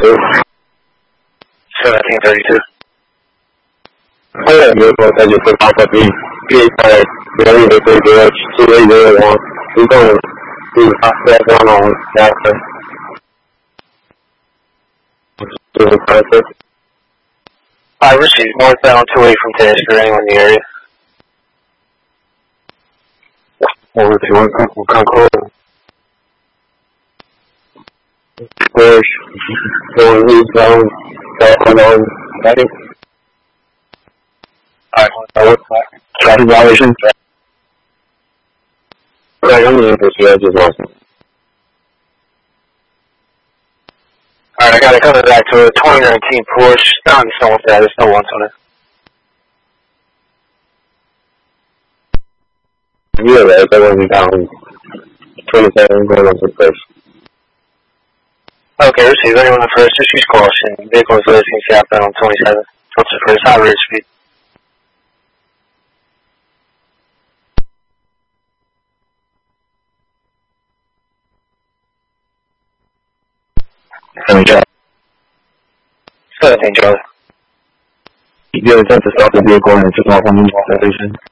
1732. I have vehicle that just pop up me. P85, ready to take it, 2801. We're going to do the hot step down on Jackson. I received northbound 28 from Tasker, anyone in the area. Over to we'll come close. Push. Going eastbound. Southbound. Ready? Alright. Traffic violation. Right, I'm going to push the edges also. Alright, I gotta come back to a 2019 Porsche. Not in snow status, no one's on it. Yeah, that wasn't down 27 going on to first. Okay, receive anyone on the first, just use caution. Vehicle is racing southbound on 27. What's the first, high rate speed. Charlie. 17 Charlie. You have a attempt to stop the vehicle and took off on the station.